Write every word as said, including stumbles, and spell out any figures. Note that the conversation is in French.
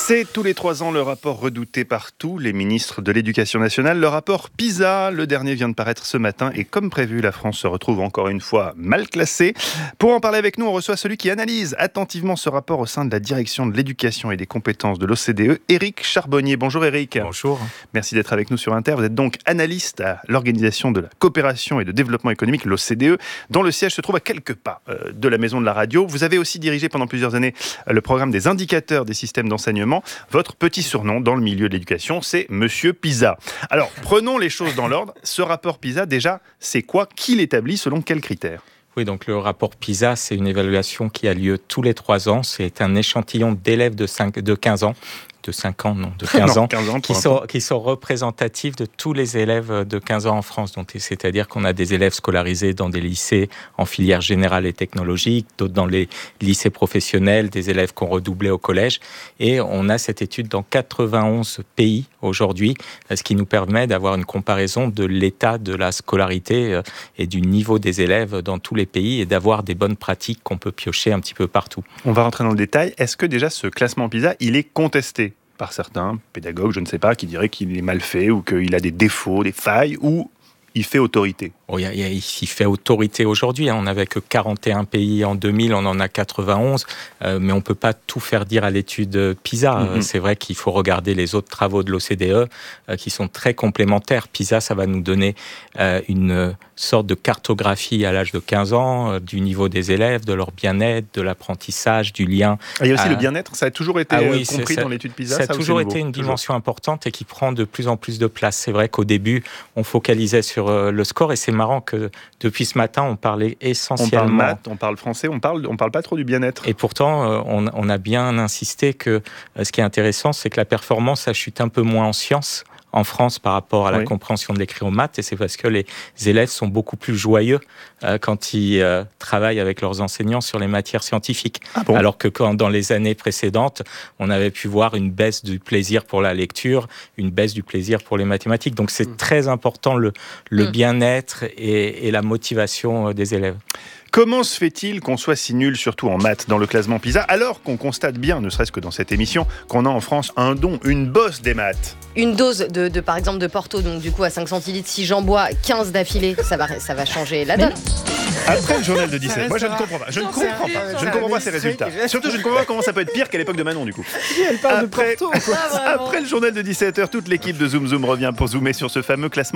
C'est tous les trois ans le rapport redouté par tous les ministres de l'Éducation nationale, le rapport PISA. Le dernier vient de paraître ce matin et comme prévu, la France se retrouve encore une fois mal classée. Pour en parler avec nous, on reçoit celui qui analyse attentivement ce rapport au sein de la direction de l'éducation et des compétences de l'O C D E, Éric Charbonnier. Bonjour Éric. Bonjour. Merci d'être avec nous sur Inter. Vous êtes donc analyste à l'Organisation de la coopération et de développement économique, l'O C D E, dont le siège se trouve à quelques pas de la maison de la radio. Vous avez aussi dirigé pendant plusieurs années le programme des indicateurs des systèmes d'enseignement. Votre petit surnom dans le milieu de l'éducation, c'est Monsieur PISA. Alors, prenons les choses dans l'ordre. Ce rapport PISA, déjà, c'est quoi? Qui l'établit? Selon quels critères? Oui, donc le rapport PISA, c'est une évaluation qui a lieu tous les trois ans. C'est un échantillon d'élèves de, cinq, de quinze ans. De cinq ans, non, de quinze non, ans, quinze ans qui, sont, qui sont représentatifs de tous les élèves de quinze ans en France. Donc, c'est-à-dire qu'on a des élèves scolarisés dans des lycées en filière générale et technologique, d'autres dans les lycées professionnels, des élèves qui ont redoublé au collège. Et on a cette étude dans quatre-vingt-onze pays aujourd'hui, ce qui nous permet d'avoir une comparaison de l'état de la scolarité et du niveau des élèves dans tous les pays et d'avoir des bonnes pratiques qu'on peut piocher un petit peu partout. On va rentrer dans le détail. Est-ce que déjà ce classement PISA, il est contesté par certains pédagogues, je ne sais pas, qui diraient qu'il est mal fait ou qu'il a des défauts, des failles, ou il fait autorité? Oh, il, il, il fait autorité aujourd'hui. Hein. On n'avait que quarante et un pays en deux mille, on en a quatre-vingt-onze, euh, mais on ne peut pas tout faire dire à l'étude PISA. Mm-hmm. C'est vrai qu'il faut regarder les autres travaux de l'O C D E euh, qui sont très complémentaires. PISA, ça va nous donner euh, une sorte de cartographie à l'âge de quinze ans, euh, du niveau des élèves, de leur bien-être, de l'apprentissage, du lien. Ah, il y a aussi à... le bien-être, ça a toujours été ah, oui, compris ça, dans l'étude PISA? Ça a ça toujours été une dimension importante et qui prend de plus en plus de place. C'est vrai qu'au début, on focalisait sur euh, le score et c'est marrant que depuis ce matin, on parlait essentiellement... On parle maths, on parle français, on parle, on parle pas trop du bien-être. Et pourtant, euh, on, on a bien insisté que euh, ce qui est intéressant, c'est que la performance a chuté un peu moins en sciences en France par rapport à la oui. compréhension de l'écrit aux maths, et c'est parce que les élèves sont beaucoup plus joyeux euh, quand ils euh, travaillent avec leurs enseignants sur les matières scientifiques. Ah bon? Alors que quand, dans les années précédentes, on avait pu voir une baisse du plaisir pour la lecture, une baisse du plaisir pour les mathématiques. Donc c'est mmh. très important le, le mmh. bien-être et, et la motivation des élèves. Comment se fait-il qu'on soit si nul, surtout en maths, dans le classement PISA, alors qu'on constate bien, ne serait-ce que dans cette émission, qu'on a en France un don, une bosse des maths? Une dose de, de par exemple, de Porto, donc du coup à cinq centilitres, si j'en bois quinze d'affilée, ça va, ça va changer la donne. Après le journal de dix-sept, moi je ne comprends pas, je ne comprends pas, je ne comprends pas ces résultats. Surtout, je ne comprends pas comment ça peut être pire qu'à l'époque de Manon, du coup. Elle parle de Porto. Après le journal de dix-sept heures, toute l'équipe de Zoom Zoom revient pour zoomer sur ce fameux classement.